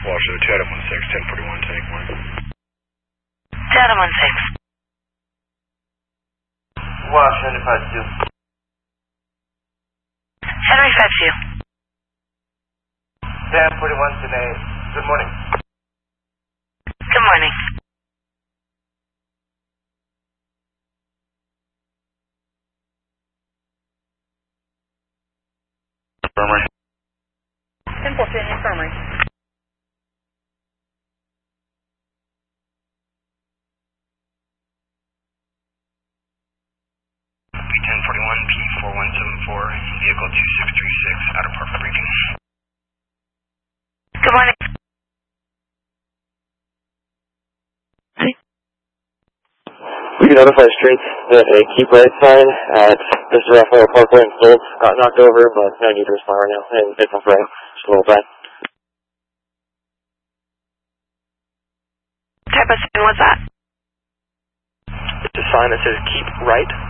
Washington 2 Adam 16, 1041, take 1. 2 Adam 16. Washington 52. Henry 52. 1041 today. Good morning. Good morning. Infirmary. 1014 Infirmary. P1041, P4174, vehicle 2636, out of Park Briefing. Good morning. We can notify streets that a keep right sign at Mr. Raphael Parkway in Stoltz got knocked over, but no need to respond right now. And it's not right. Just a little bad. What type of sign was that? It's a sign that says keep right.